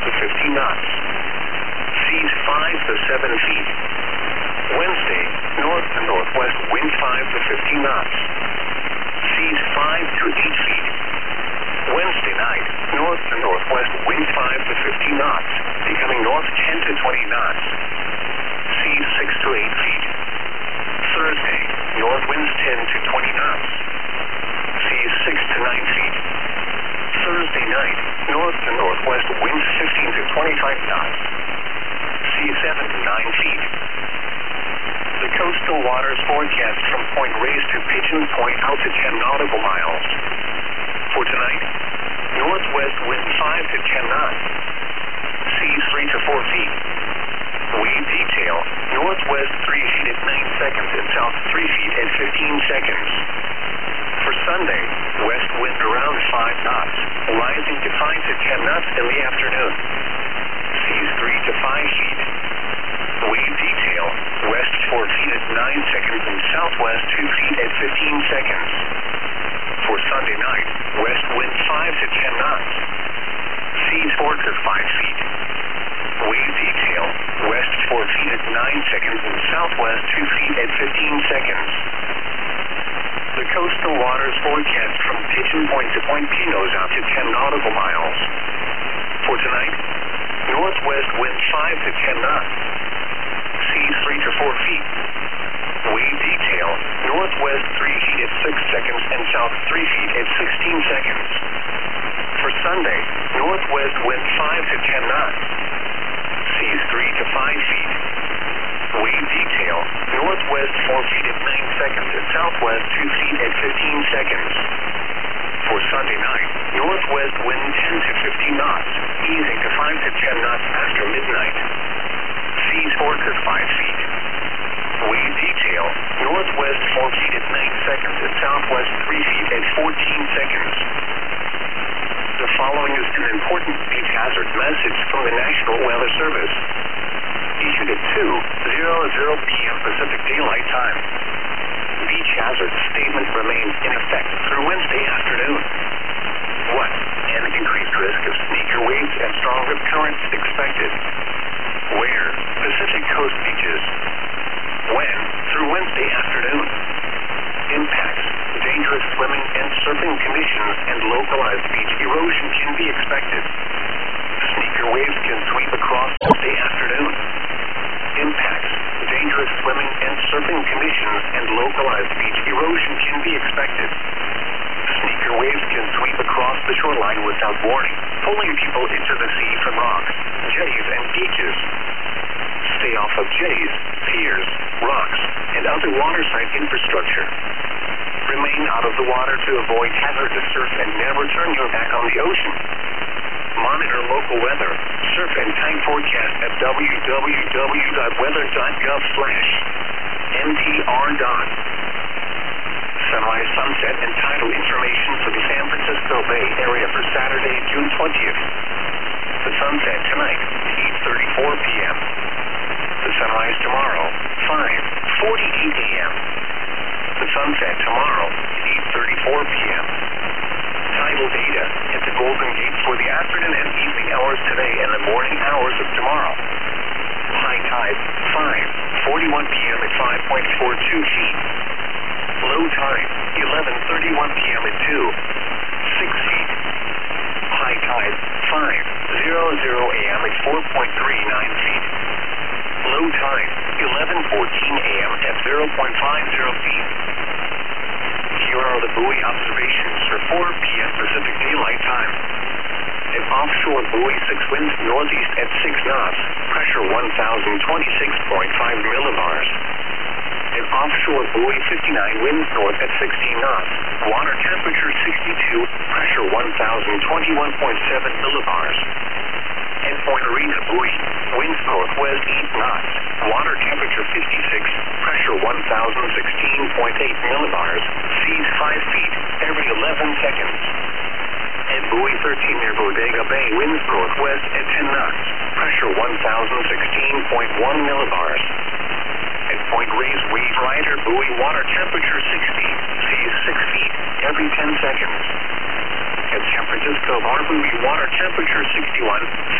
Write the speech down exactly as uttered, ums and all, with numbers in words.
to fifteen knots. Seas five to seven feet. Wednesday, north to northwest, wind five to fifteen knots. Seas five to eight feet. Wednesday night, north to northwest, wind five to fifteen knots, becoming north ten to twenty knots. Seas six to eight feet. Thursday, north winds ten to twenty knots. Seas six to nine feet. Thursday night, north to northwest, winds fifteen to twenty-five knots. Seas seven to nine feet. The coastal waters forecast from Point Reyes to Pigeon Point out to ten nautical miles. For tonight, northwest wind five to ten knots. Seas three to four feet. Wave detail, northwest three feet at nine seconds and south three feet at fifteen seconds. For Sunday, west wind around five knots, rising to five to ten knots in the afternoon. Seas three to five feet. Wave detail, west four feet at nine seconds and southwest two feet at fifteen seconds. For Sunday night, west wind five to ten knots. Seas four to five feet. Wave detail, west four feet at nine seconds and southwest two feet at fifteen seconds. The coastal waters forecast from Pigeon Point to Point Pinos out to ten nautical miles. For tonight, northwest wind five to ten knots. Seas three to four feet. Wave detail, northwest three feet at six seconds and south three feet at sixteen seconds. For Sunday, northwest wind five to ten knots. Seas three to five feet. Wave detail, northwest four feet at nine seconds and southwest two feet at fifteen seconds. For Sunday night, northwest wind ten to fifteen knots, easing to five to ten knots after midnight. Seas four to five feet. Wave detail, northwest four feet at nine seconds and southwest three feet at fourteen seconds. The following is an important beach hazard message from the National Weather Service. Issued at two hundred p m Pacific Daylight Time. Beach hazard statement remains in effect through Wednesday afternoon. one. An increased risk of sneaker waves and stronger currents expected. Where? Pacific Coast beaches. When? Through Wednesday afternoon. Impacts. Dangerous swimming and surfing conditions and localized beach erosion can be expected. Sneaker waves can sweep across Wednesday afternoon. Impacts. Dangerous swimming and surfing conditions and localized beach erosion can be expected. Sneaker waves can sweep across the shoreline without warning, pulling people into the sea from rocks, jetties, and beaches. Stay off of jetties, piers, rocks, and other waterside infrastructure. Remain out of the water to avoid hazardous surf and never turn your back on the ocean. Monitor local weather, surf and time forecast at w w w dot weather dot gov slash m t r. Sunrise, sunset, and tidal information for the San Francisco Bay Area for Saturday, June twentieth. The sunset tonight, eight thirty-four p m The sunrise tomorrow, five forty-eight a m The sunset tomorrow, eight thirty-four p m Tidal data at the Golden Gate for the afternoon and evening hours today and the morning hours of tomorrow. High tide, five forty-one p m at five point four two feet. Low tide, eleven thirty-one p m at two, six feet. High tide, five hundred a m at four point three nine feet. Low tide, eleven fourteen a m at zero point five zero feet. Here are the buoy observations for four p m Pacific Daylight Time. An offshore buoy six winds northeast at six knots, pressure one thousand twenty-six point five millibars. An offshore buoy fifty-nine winds north at sixteen knots, water temperature sixty-two, pressure one thousand twenty-one point seven millibars. And Point Arena buoy, winds northwest eight knots, water temperature fifty-six, pressure one thousand sixteen point eight millibars, seas five feet every eleven seconds. And buoy thirteen near Bodega Bay, winds northwest at ten knots, pressure one thousand sixteen point one millibars. At Point Reyes Wave Rider buoy, water temperature sixty, seas six feet every ten seconds. At San Francisco Harbor buoy, water temperature sixty-one,